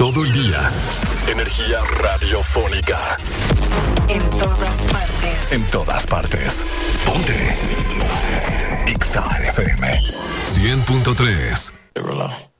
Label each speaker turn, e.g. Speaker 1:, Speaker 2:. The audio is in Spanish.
Speaker 1: Todo el día. Energía radiofónica.
Speaker 2: En todas partes.
Speaker 1: En todas partes. Ponte. Exa FM 100.3.